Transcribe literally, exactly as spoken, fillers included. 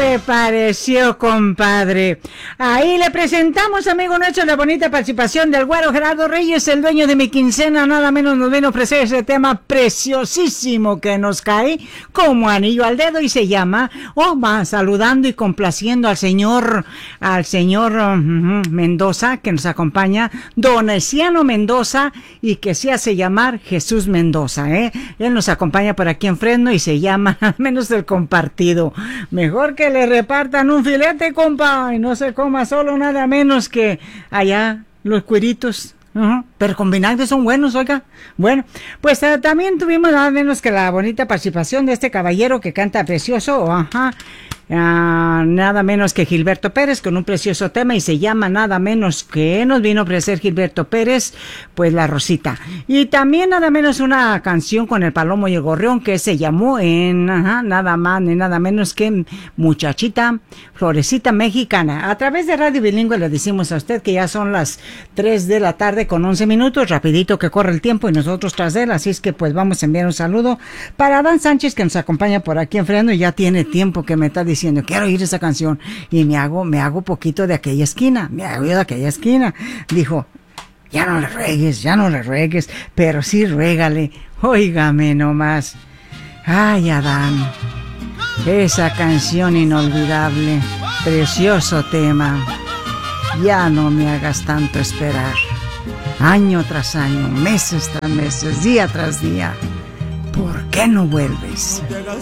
le pareció, compadre? Ahí le presentamos, amigo nuestro, la bonita participación del güero Gerardo Reyes, el dueño de Mi Quincena. Nada menos nos vino a ofrecer ese tema preciosísimo que nos cae como anillo al dedo y se llama, oh, va saludando y complaciendo al señor, al señor uh, Mendoza, que nos acompaña, don Esiano Mendoza, y que se hace llamar Jesús Mendoza, ¿eh? Él nos acompaña por aquí en Fresno y se llama, al menos el compartido. Mejor que le repartan un filete, compa, y no se coma solo nada menos que allá los cueritos. Uh-huh. Pero con vinagre son buenos, oiga. Bueno, pues uh, también tuvimos nada menos que la bonita participación de este caballero que canta precioso, ajá. Uh, nada menos que Gilberto Pérez con un precioso tema y se llama nada menos que nos vino a ofrecer Gilberto Pérez, pues La Rosita. Y también nada menos una canción con el Palomo y el Gorrión que se llamó en ajá, nada más ni nada menos que Muchachita Florecita Mexicana. A través de Radio Bilingüe le decimos a usted que ya son las tres de la tarde con once minutos, rapidito que corre el tiempo y nosotros tras él, así es que pues vamos a enviar un saludo para Adán Sánchez que nos acompaña por aquí en Fresno y ya tiene tiempo que me está diciendo diciendo, quiero oír esa canción, y me hago, me hago poquito de aquella esquina, me hago de aquella esquina. Dijo, ya no le ruegues, ya no le ruegues, pero sí ruégale, óigame nomás. Ay, Adán, esa canción inolvidable, precioso tema, ya no me hagas tanto esperar, año tras año, meses tras meses, día tras día, ¿por qué no vuelves?